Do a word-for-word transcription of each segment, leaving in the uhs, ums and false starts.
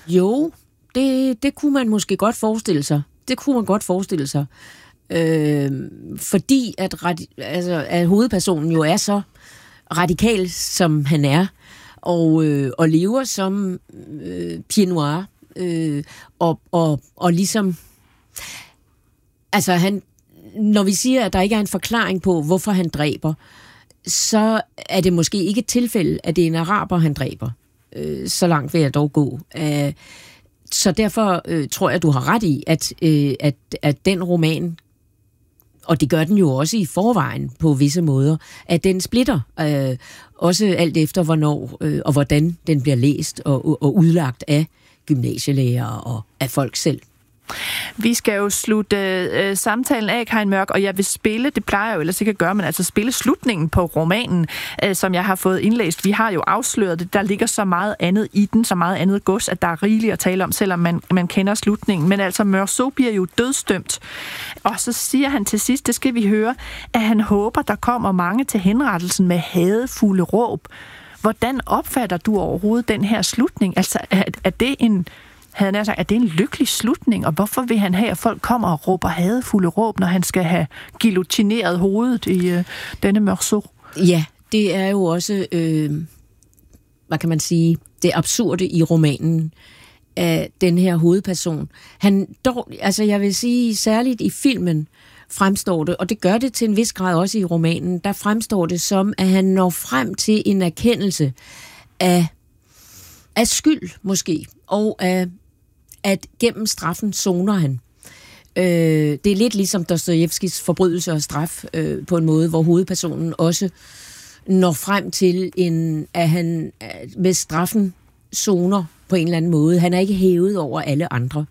Jo, det, det kunne man måske godt forestille sig. Det kunne man godt forestille sig. Øh, fordi at, altså, at hovedpersonen jo er så radikal, som han er, og, øh, og lever som øh, pied noir, øh, og, og, og ligesom... Altså, han, når vi siger, at der ikke er en forklaring på, hvorfor han dræber, så er det måske ikke et tilfælde, at det er en araber, han dræber. Øh, så langt vil jeg dog gå. Øh, så derfor øh, tror jeg, du har ret i, at, øh, at, at den roman, og det gør den jo også i forvejen på visse måder, at den splitter, øh, også alt efter hvornår øh, og hvordan den bliver læst og, og, og udlagt af gymnasielærer og af folk selv. Vi skal jo slutte øh, samtalen af, Karin Mørk, og jeg vil spille, det plejer jeg jo ellers ikke at gøre, men altså spille slutningen på romanen, øh, som jeg har fået indlæst. Vi har jo afsløret det, der ligger så meget andet i den, så meget andet gods, at der er rigeligt at tale om, selvom man, man kender slutningen. Men altså, Meursault bliver jo dødsdømt, og så siger han til sidst, det skal vi høre, at han håber, der kommer mange til henrettelsen med hadefulde råb. Hvordan opfatter du overhovedet den her slutning? Altså, er, er det en... havde han sagt, at det er en lykkelig slutning, og hvorfor vil han have, at folk kommer og råber hadefulde råb, når han skal have guillotineret hovedet i øh, denne Meursault? Ja, det er jo også, øh, hvad kan man sige, det absurde i romanen af den her hovedperson. Han dog, altså jeg vil sige, særligt i filmen fremstår det, og det gør det til en vis grad også i romanen, der fremstår det som, at han når frem til en erkendelse af, af skyld måske, og af at gennem straffen soner han. Øh, det er lidt ligesom Dostojevskijs Forbrydelse og straf, øh, på en måde, hvor hovedpersonen også når frem til, en, at han med straffen soner på en eller anden måde. Han er ikke hævet over alle andre.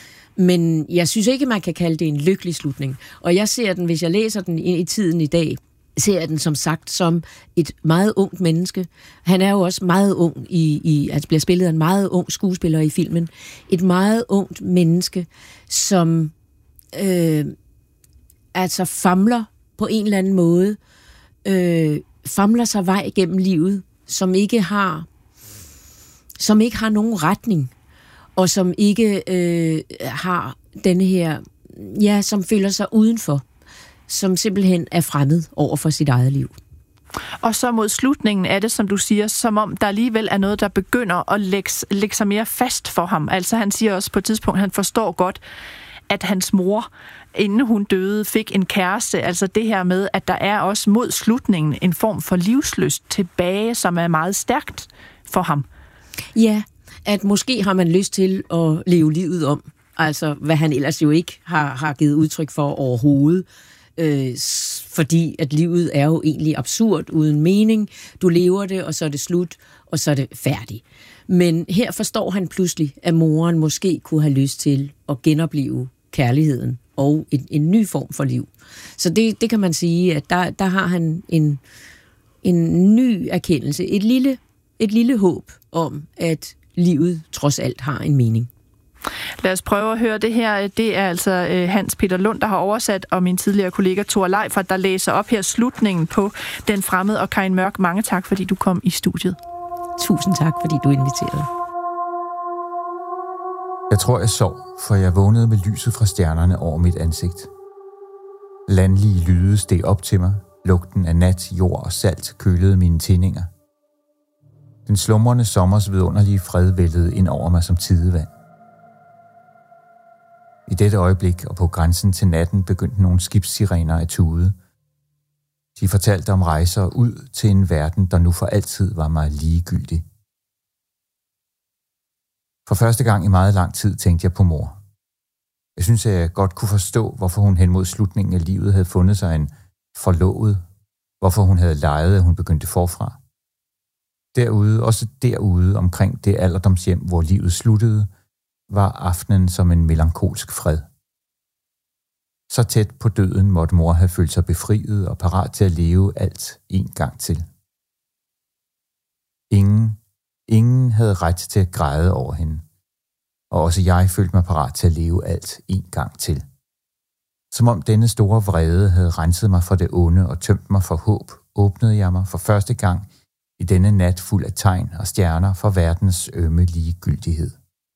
Men jeg synes ikke, man kan kalde det en lykkelig slutning. Og jeg ser den, hvis jeg læser den i, i tiden i dag, ser jeg den som sagt som et meget ungt menneske. Han er jo også meget ung, i, i altså bliver spillet af en meget ung skuespiller i filmen. Et meget ungt menneske, som øh, altså famler på en eller anden måde, øh, famler sig vej gennem livet, som ikke har, som ikke har nogen retning, og som ikke øh, har denne her, ja, som føler sig udenfor, som simpelthen er fremmed over for sit eget liv. Og så mod slutningen er det, som du siger, som om der alligevel er noget, der begynder at lægge, lægge sig mere fast for ham. Altså han siger også på et tidspunkt, han forstår godt, at hans mor, inden hun døde, fik en kæreste. Altså det her med, at der er også mod slutningen en form for livslyst tilbage, som er meget stærkt for ham. Ja, at måske har man lyst til at leve livet om. Altså hvad han ellers jo ikke har, har givet udtryk for overhovedet. Øh, fordi at livet er jo egentlig absurd, uden mening. Du lever det, og så er det slut, og så er det færdigt. Men her forstår han pludselig, at moren måske kunne have lyst til at genopleve kærligheden og en, en ny form for liv. Så det, det kan man sige, at der, der har han en, en ny erkendelse, et lille, et lille håb om, at livet trods alt har en mening. Lad os prøve at høre det her. Det er altså Hans Peter Lund, der har oversat, og min tidligere kollega Thor Leifert, der læser op her slutningen på Den Fremmede. Og Karin Mørk, mange tak, fordi du kom i studiet. Tusind tak, fordi du inviterede. Jeg tror, jeg sov, for jeg vågnede med lyset fra stjernerne over mit ansigt. Landlige lyde steg op til mig. Lugten af nat, jord og salt kølede mine tinninger. Den slumrende sommers vidunderlige fred væltede ind over mig som tidevand. I dette øjeblik og på grænsen til natten begyndte nogle skibssirener at tude. De fortalte om rejser ud til en verden, der nu for altid var mig ligegyldig. For første gang i meget lang tid tænkte jeg på mor. Jeg synes, at jeg godt kunne forstå, hvorfor hun hen mod slutningen af livet havde fundet sig en forlovet, hvorfor hun havde lejet, at hun begyndte forfra. Derude, også derude omkring det alderdomshjem, hvor livet sluttede, var aftenen som en melankolsk fred. Så tæt på døden måtte mor have følt sig befriet og parat til at leve alt en gang til. Ingen, ingen havde ret til at græde over hende, og også jeg følte mig parat til at leve alt en gang til. Som om denne store vrede havde renset mig fra det onde og tømt mig for håb, åbnede jeg mig for første gang i denne nat fuld af tegn og stjerner for verdens ømme ligegyldighed.